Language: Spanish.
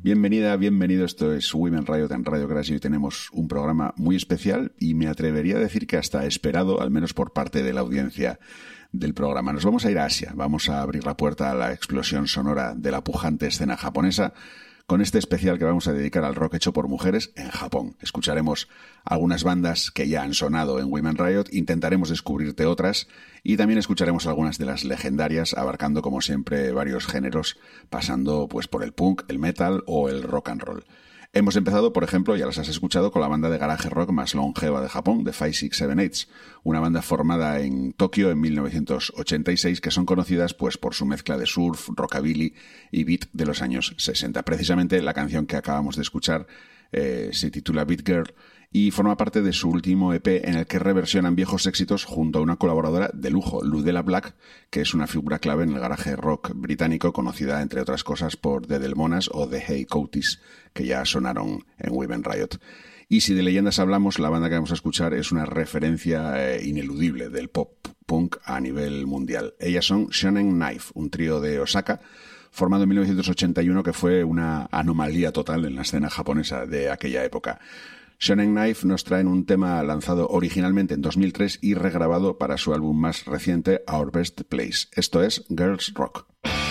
Bienvenida, bienvenido. Esto es Women Riot en Radio Crash y hoy tenemos un programa muy especial y me atrevería a decir que hasta esperado, al menos por parte de la audiencia del programa. Nos vamos a ir a Asia, vamos a abrir la puerta a la explosión sonora de la pujante escena japonesa con este especial que vamos a dedicar al rock hecho por mujeres en Japón. Escucharemos algunas bandas que ya han sonado en Women Riot, intentaremos descubrirte otras y también escucharemos algunas de las legendarias, abarcando como siempre varios géneros, pasando pues por el punk, el metal o el rock and roll. Hemos empezado, por ejemplo, ya las has escuchado, con la banda de garage rock más longeva de Japón, The 5-6-7-8, una banda formada en Tokio en 1986 que son conocidas pues por su mezcla de surf, rockabilly y beat de los años 60. Precisamente la canción que acabamos de escuchar se titula Beat Girl y forma parte de su último EP en el que reversionan viejos éxitos junto a una colaboradora de lujo, Ludella Black, que es una figura clave en el garaje rock británico, conocida entre otras cosas por The Delmonas o The Hey Coaties, que ya sonaron en Women Riot. Y si de leyendas hablamos, la banda que vamos a escuchar es una referencia ineludible del pop punk a nivel mundial. Ellas son Shonen Knife, un trío de Osaka, formado en 1981, que fue una anomalía total en la escena japonesa de aquella época. Shonen Knife nos traen un tema lanzado originalmente en 2003 y regrabado para su álbum más reciente, Our Best Place. Esto es Girls Rock.